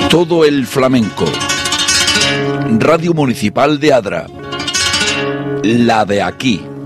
Todo el flamenco. Radio Municipal de Adra. La de aquí.